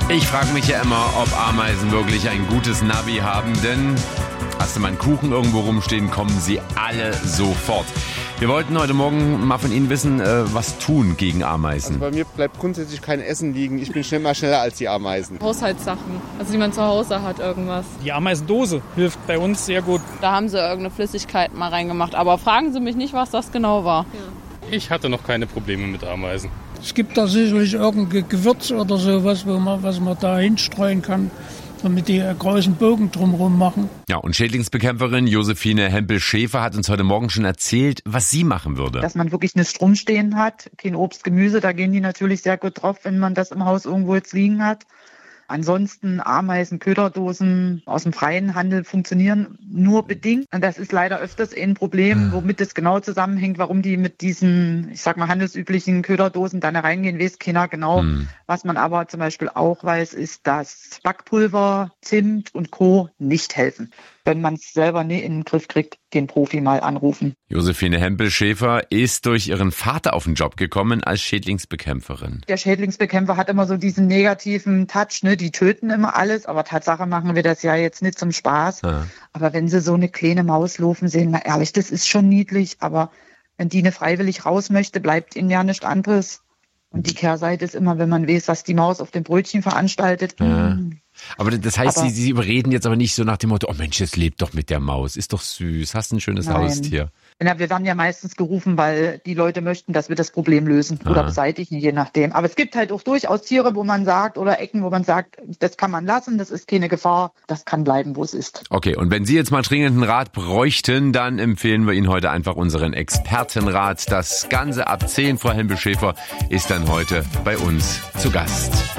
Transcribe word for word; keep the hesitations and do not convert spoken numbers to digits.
Ich frage mich ja immer, ob Ameisen wirklich ein gutes Navi haben, denn hast du mal einen Kuchen irgendwo rumstehen, kommen sie alle sofort. Wir wollten heute Morgen mal von Ihnen wissen, äh, was tun gegen Ameisen. Also bei mir bleibt grundsätzlich kein Essen liegen. Ich bin schnell mal schneller als die Ameisen. Haushaltssachen, also die man zu Hause hat, irgendwas. Die Ameisendose hilft bei uns sehr gut. Da haben sie irgendeine Flüssigkeit mal reingemacht. Aber fragen Sie mich nicht, was das genau war. Ja. Ich hatte noch keine Probleme mit Ameisen. Es gibt da sicherlich irgendein Gewürz oder sowas, wo man, was man da hinstreuen kann, damit die großen Bogen drumherum machen. Ja, und Schädlingsbekämpferin Josephine Hempel-Schäfer hat uns heute Morgen schon erzählt, was sie machen würde. Dass man wirklich nichts rumstehen hat, kein Obst, Gemüse, da gehen die natürlich sehr gut drauf, wenn man das im Haus irgendwo jetzt liegen hat. Ansonsten Ameisen, Köderdosen aus dem freien Handel funktionieren nur bedingt. Und das ist leider öfters ein Problem, womit es genau zusammenhängt, warum die mit diesen, ich sag mal, handelsüblichen Köderdosen dann reingehen, weiß keiner genau. Hm. Was man aber zum Beispiel auch weiß, ist, dass Backpulver, Zimt und Co. nicht helfen. Wenn man es selber nicht in den Griff kriegt, den Profi mal anrufen. Josephine Hempel-Schäfer ist durch ihren Vater auf den Job gekommen als Schädlingsbekämpferin. Der Schädlingsbekämpfer hat immer so diesen negativen Touch, ne? Die töten immer alles, aber Tatsache machen wir das ja jetzt nicht zum Spaß. Ja. Aber wenn sie so eine kleine Maus laufen sehen, na ehrlich, das ist schon niedlich, aber wenn die eine freiwillig raus möchte, bleibt ihnen ja nichts anderes. Und die Kehrseite ist immer, wenn man weiß, was die Maus auf dem Brötchen veranstaltet. Ja. Aber das heißt, aber Sie, Sie überreden jetzt aber nicht so nach dem Motto, oh Mensch, es lebt doch mit der Maus, ist doch süß, hast ein schönes Nein. Haustier. Ja, wir werden ja meistens gerufen, weil die Leute möchten, dass wir das Problem lösen ah. oder beseitigen, je nachdem. Aber es gibt halt auch durchaus Tiere, wo man sagt, oder Ecken, wo man sagt, das kann man lassen, das ist keine Gefahr, das kann bleiben, wo es ist. Okay, und wenn Sie jetzt mal dringenden Rat bräuchten, dann empfehlen wir Ihnen heute einfach unseren Expertenrat. Das Ganze ab zehn, Frau Hempel-Schäfer ist dann heute bei uns zu Gast.